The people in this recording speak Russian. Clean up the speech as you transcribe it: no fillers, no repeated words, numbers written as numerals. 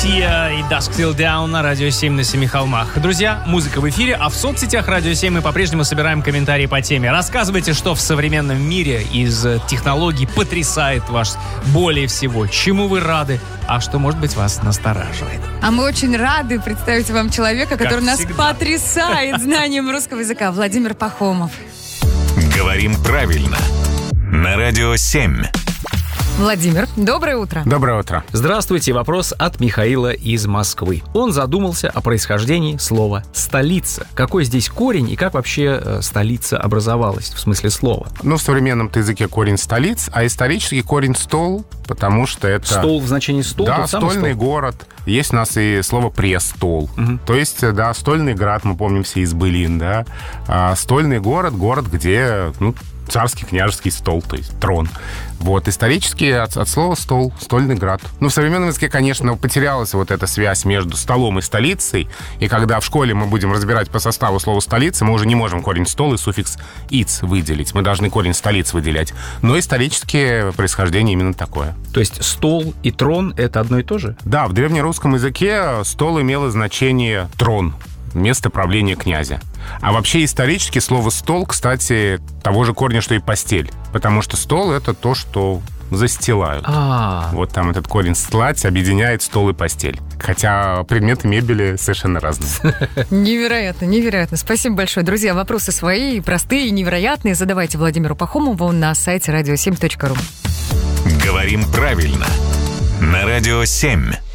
Сия и Dusk Till Down на Радио 7 на Семи холмах. Друзья, музыка в эфире, а в соцсетях Радио 7 мы по-прежнему собираем комментарии по теме. Рассказывайте, что в современном мире из технологий потрясает вас более всего, чему вы рады, а что, может быть, вас настораживает. А мы очень рады представить вам человека, который нас всегда потрясает знанием русского языка. Владимир Пахомов. Говорим правильно. На Радио 7. Владимир, доброе утро. Доброе утро. Здравствуйте, вопрос от Михаила из Москвы. Он задумался о происхождении слова «столица». Какой здесь корень и как вообще столица образовалась, в смысле слова? В современном языке корень столиц, а исторически корень стол, потому что это... Стол в значении стол? Да, стольный город. Есть у нас и слово престол. То есть, да, стольный град, мы помним все из былин, да. Стольный город, где, царский княжеский стол, то есть трон. Исторически от слова «стол», «стольный град». В современном языке, конечно, потерялась эта связь между столом и столицей, и когда в школе мы будем разбирать по составу слова «столица», мы уже не можем корень «стол» и суффикс «иц» выделить. Мы должны корень «столиц» выделять. Но исторически происхождение именно такое. То есть стол и трон — это одно и то же? Да, в древнерусском языке стол имело значение «трон», место правления князя. А вообще исторически слово «стол», кстати, того же корня, что и «постель». Потому что стол — это то, что застилают. Там этот корень «стлать» объединяет стол и постель. Хотя предметы мебели совершенно разные. Невероятно, невероятно. Спасибо большое. Друзья, вопросы свои, простые и невероятные, задавайте Владимиру Пахомову на сайте radio7.ru. Говорим правильно. На Радио 7.